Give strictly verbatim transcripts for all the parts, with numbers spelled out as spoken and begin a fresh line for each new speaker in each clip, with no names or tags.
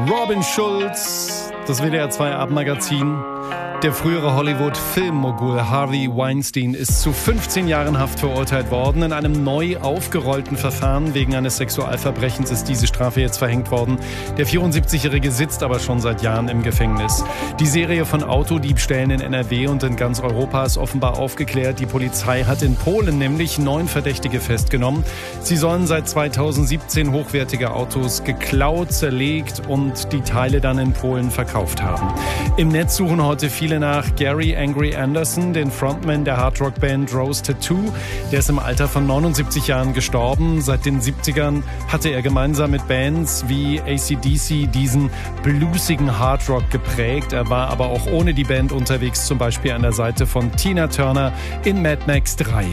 Robin Schulz, das W D R zwei Abendmagazin. Der frühere Hollywood-Filmmogul Harvey Weinstein ist zu fünfzehn Jahren Haft verurteilt worden. In einem neu aufgerollten Verfahren wegen eines Sexualverbrechens ist diese Strafe jetzt verhängt worden. Der vierundsiebzigjährige sitzt aber schon seit Jahren im Gefängnis. Die Serie von Autodiebstählen in N R W und in ganz Europa ist offenbar aufgeklärt. Die Polizei hat in Polen nämlich neun Verdächtige festgenommen. Sie sollen seit zweitausendsiebzehn hochwertige Autos geklaut, zerlegt und die Teile dann in Polen verkauft haben. Im Netz suchen heute viele nach Gary Angry Anderson, den Frontman der Hardrock-Band Rose Tattoo. Der ist im Alter von neunundsiebzig Jahren gestorben. Seit den siebzigern hatte er gemeinsam mit Bands wie A C D C diesen bluesigen Hardrock geprägt. Er war aber auch ohne die Band unterwegs, zum Beispiel an der Seite von Tina Turner in Mad Max drei.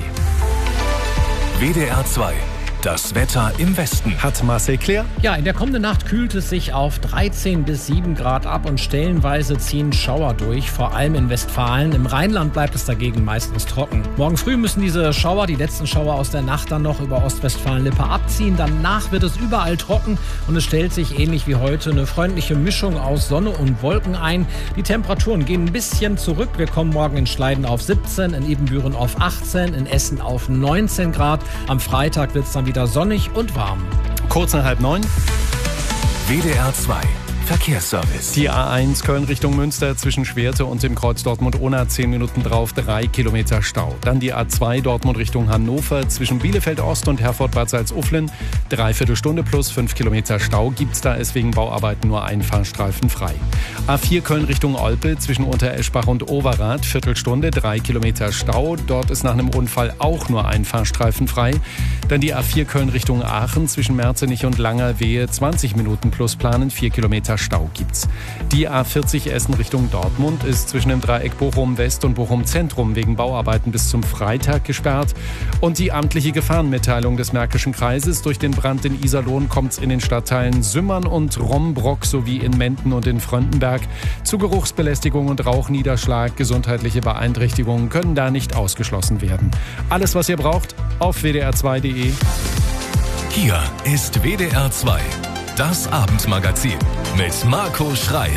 W D R zwei. Das Wetter im Westen.
Hat Marcel Claire?
Ja, in der kommenden Nacht kühlt es sich auf dreizehn bis sieben Grad ab und stellenweise ziehen Schauer durch, vor allem in Westfalen. Im Rheinland bleibt es dagegen meistens trocken. Morgen früh müssen diese Schauer, die letzten Schauer aus der Nacht, dann noch über Ostwestfalen-Lippe abziehen. Danach wird es überall trocken und es stellt sich ähnlich wie heute eine freundliche Mischung aus Sonne und Wolken ein. Die Temperaturen gehen ein bisschen zurück. Wir kommen morgen in Schleiden auf siebzehn, in Ibbenbüren auf achtzehn, in Essen auf neunzehn Grad. Am Freitag wird es dann wieder sonnig und warm.
Kurz nach halb neun.
W D R zwei Verkehrsservice.
Die A eins Köln Richtung Münster zwischen Schwerte und dem Kreuz Dortmund-Unna zehn Minuten drauf, drei Kilometer Stau. Dann die A zwei Dortmund Richtung Hannover zwischen Bielefeld-Ost und Herford-Bad Salzuflen. Dreiviertel Stunde plus fünf Kilometer Stau gibt's da, ist wegen Bauarbeiten nur ein Fahrstreifen frei. A vier Köln Richtung Olpe zwischen Untereschbach und Overath, Viertelstunde, drei Kilometer Stau. Dort ist nach einem Unfall auch nur ein Fahrstreifen frei. Dann die A vier Köln Richtung Aachen zwischen Merzenich und Langerwehe, zwanzig Minuten plus planen, vier Kilometer Stau gibt's. Die A vierzig Essen Richtung Dortmund ist zwischen dem Dreieck Bochum West und Bochum Zentrum wegen Bauarbeiten bis zum Freitag gesperrt. Und die amtliche Gefahrenmitteilung des Märkischen Kreises: durch den Brand in Iserlohn kommt's in den Stadtteilen Sümmern und Rombrock sowie in Menden und in Fröndenberg zu Geruchsbelästigung und Rauchniederschlag. Gesundheitliche Beeinträchtigungen können da nicht ausgeschlossen werden. Alles, was ihr braucht, auf w d r zwei punkt d e.
Hier ist W D R zwei. Das Abendmagazin mit Marco Schreil.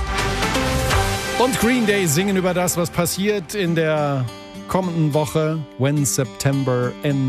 Und Green Day singen über das, was passiert in der kommenden Woche. When September Ends.